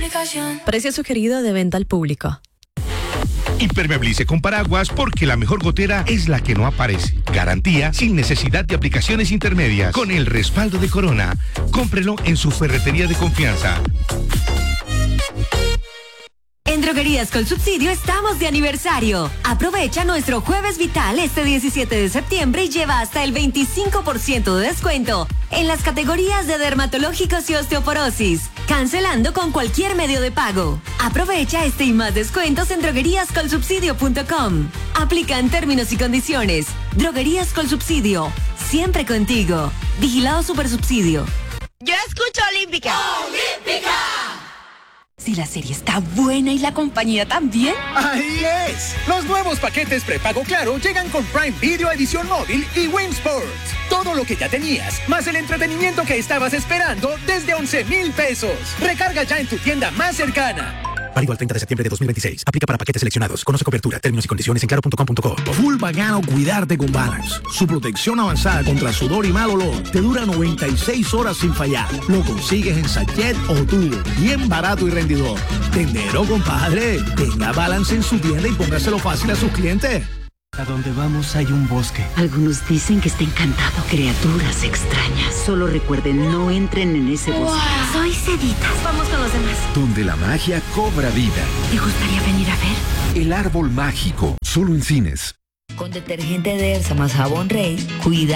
aplicación. Precio sugerido de venta al público. Impermeabilice con paraguas porque la mejor gotera es la que no aparece. Garantía sin necesidad de aplicaciones intermedias. Con el respaldo de Corona. Cómprelo en su ferretería de confianza. En Droguerías con Subsidio estamos de aniversario. Aprovecha nuestro Jueves Vital este 17 de septiembre y lleva hasta el 25% de descuento en las categorías de dermatológicos y osteoporosis, cancelando con cualquier medio de pago. Aprovecha este y más descuentos en drogueríascolsubsidio.com. Aplican términos y condiciones. Droguerías con Subsidio, siempre contigo. Vigilado Supersubsidio. Yo escucho Olímpica. ¡Olímpica! Si la serie está buena y la compañía también. ¡Ahí es! Los nuevos paquetes prepago Claro llegan con Prime Video Edición Móvil y Win Sports. Todo lo que ya tenías, más el entretenimiento que estabas esperando desde 11,000 pesos. Recarga ya en tu tienda más cercana. Válido al 30 de septiembre de 2026. Aplica para paquetes seleccionados. Conoce cobertura, términos y condiciones en claro.com.co. Full bacano cuidarte con Balance. Su protección avanzada contra sudor y mal olor te dura 96 horas sin fallar. Lo consigues en sachet o tubo. Bien barato y rendidor. Tendero, compadre. Tenga Balance en su tienda y póngaselo fácil a sus clientes. A donde vamos hay un bosque. Algunos dicen que está encantado. Criaturas extrañas. Solo recuerden, no entren en ese bosque. Wow. Soy Ceditas. Vamos con los demás. Donde la magia cobra vida. ¿Te gustaría venir a ver? El árbol mágico. Solo en cines. Con detergente de Elsa más jabón Rey, cuida